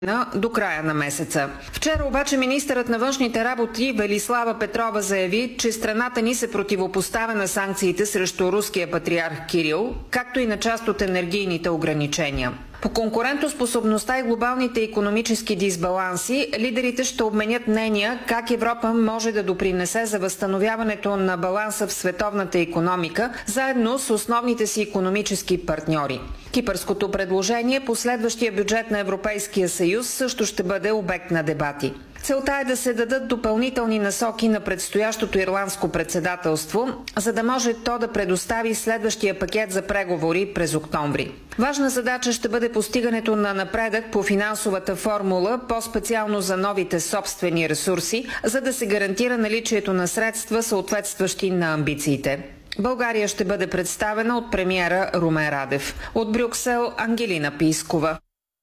до края на месеца. Вчера обаче министърът на външните работи Велислава Петрова заяви, че страната ни се противопоставя на санкциите срещу руския патриарх Кирил, както и на част от енергийните ограничения. По конкурентоспособността и глобалните икономически дисбаланси, лидерите ще обменят мнения как Европа може да допринесе за възстановяването на баланса в световната икономика, заедно с основните си икономически партньори. Кипърското предложение по следващия бюджет на Европейския съюз също ще бъде обект на дебати. Целта е да се дадат допълнителни насоки на предстоящото ирландско председателство, за да може то да предостави следващия пакет за преговори през октомври. Важна задача ще бъде постигането на напредък по финансовата формула, по-специално за новите собствени ресурси, за да се гарантира наличието на средства, съответстващи на амбициите. България ще бъде представена от премиера Румен Радев. От Брюксел Ангелина Пискова.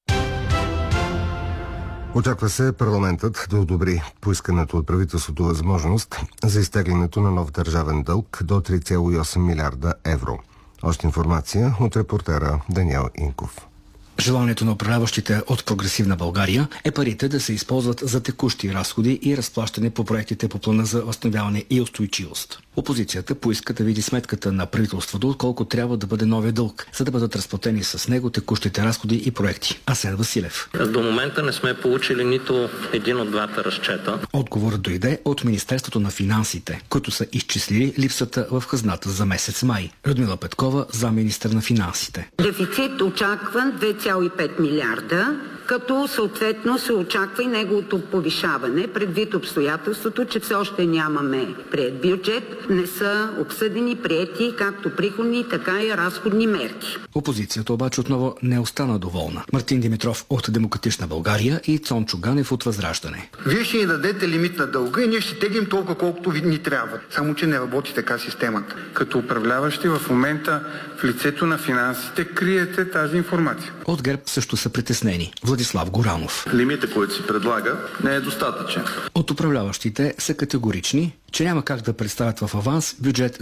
Очаква се парламентът да одобри поискането от правителството възможност за изтеглянето на нов държавен дълг до 3,8 милиарда евро. Още информация от репортера Даниел Инков. Желанието на управляващите от Прогресивна България е парите да се използват за текущи разходи и разплащане по проектите по плана за възстановяване и устойчивост. Опозицията поиска да види сметката на правителството, отколко трябва да бъде новия дълг, за да бъдат разплатени с него текущите разходи и проекти. Асен Василев. До момента не сме получили нито един от двата разчета. Отговорът дойде от Министерството на финансите, които са изчислили липсата в хазната за месец май. Людмила Петкова, заместник-министър на финансите. Дефицит очакван 2,5 милиарда, като съответно се очаква и неговото повишаване, предвид обстоятелството, че все още нямаме приет бюджет, не са обсъдени, приети както приходни, така и разходни мерки. Опозицията обаче отново не остана доволна. Мартин Димитров от Демократична България и Цончо Ганев от Възраждане. Вие ще ни дадете лимит на дълга и ние ще теглим толкова, колкото ви ни трябва. Само, че не работи така системата. Като управляващи в момента в лицето на финансите криете тази информация. От ГЕРБ също са притеснени. Владислав Горанов. Лимитът, който си предлага, не е достатъчен. От управляващите са категорични, че няма как да представят в аванс бюджет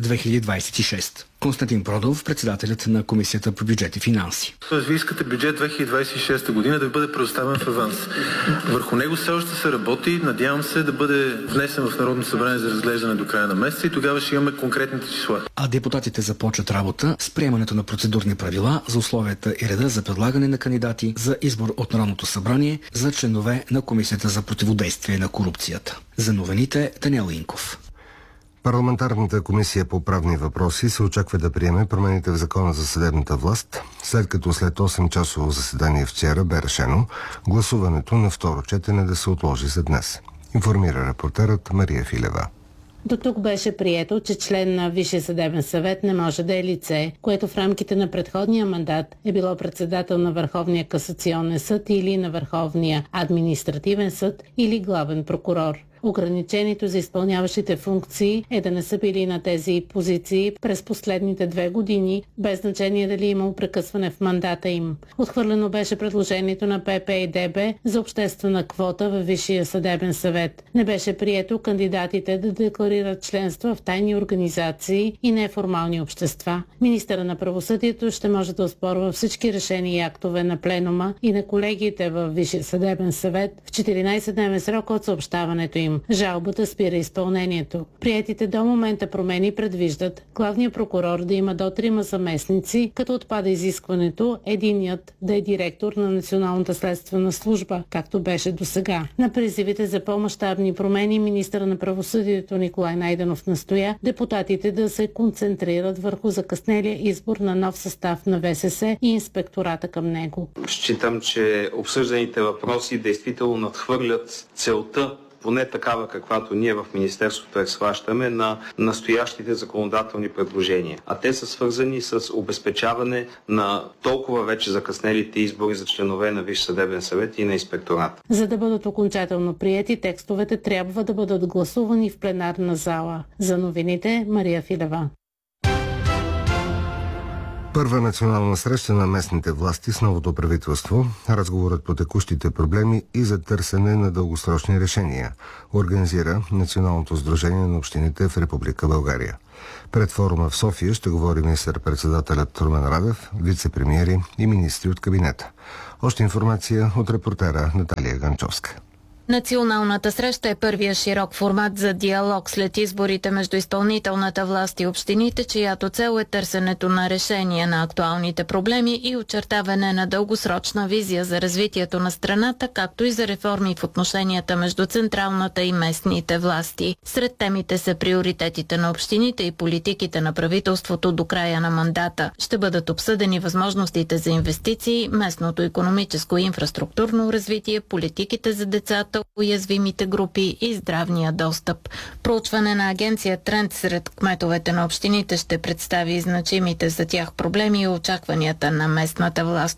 2026. Константин Продов, председателят на Комисията по бюджет и финанси. Тоест, вие искате бюджет 2026 година да бъде предоставен в аванс. Върху него все още се работи. Надявам се да бъде внесен в Народното събрание за разглеждане до края на месеца и тогава ще имаме конкретните числа. А депутатите започват работа с приемането на процедурни правила за условията и реда за предлагане на кандидати за избор от Народното събрание за членове на Комисията за противодействие на корупцията. За новините Даниел Инков. Парламентарната комисия по правни въпроси се очаква да приеме промените в Закона за съдебната власт, след като след 8-часово заседание вчера бе решено гласуването на второ четене да се отложи за днес. Информира репортерът Мария Филева. До тук беше прието, че член на Висшия съдебен съвет не може да е лице, което в рамките на предходния мандат е било председател на Върховния касационен съд или на Върховния административен съд или главен прокурор. Ограничението за изпълняващите функции е да не са били на тези позиции през последните 2 години, без значение дали имало прекъсване в мандата им. Отхвърлено беше предложението на ПП и ДБ за обществена квота във Висшия съдебен съвет. Не беше прието кандидатите да декларират членства в тайни организации и неформални общества. Министъра на правосъдието ще може да оспорва всички решения и актове на пленума и на колегиите във Висшия съдебен съвет в 14-дневен срок от съобщаването им. Жалбата спира изпълнението. Приетите до момента промени предвиждат главният прокурор да има до 3 заместници, като отпада изискването единият да е директор на Националната следствена служба, както беше досега. На призивите за по-мащабни промени министъра на правосъдието Николай Найденов настоя депутатите да се концентрират върху закъснелия избор на нов състав на ВСС и инспектората към него. Считам, че обсъжданите въпроси действително надхвърлят целта, поне такава, каквато ние в Министерството схващаме, на настоящите законодателни предложения. А те са свързани с обезпечаване на толкова вече закъснелите избори за членове на Висш съдебен съвет и на инспектората. За да бъдат окончателно приети, текстовете трябва да бъдат гласувани в пленарна зала. За новините Мария Филева. Първа национална среща на местните власти с новото правителство, разговорът по текущите проблеми и за търсене на дългосрочни решения, организира Националното сдружение на общините в Република България. Пред форума в София ще говори министър-председателят Румен Радев, вице-премиери и министри от кабинета. Още информация от репортера Наталия Ганчовска. Националната среща е първия широк формат за диалог след изборите между изпълнителната власт и общините, чиято цел е търсенето на решение на актуалните проблеми и очертаване на дългосрочна визия за развитието на страната, както и за реформи в отношенията между централната и местните власти. Сред темите са приоритетите на общините и политиките на правителството до края на мандата. Ще бъдат обсъдени възможностите за инвестиции, местното икономическо и инфраструктурно развитие, политиките за децата, уязвимите групи и здравния достъп. Проучване на агенция Тренд сред кметовете на общините ще представи значимите за тях проблеми и очакванията на местната власт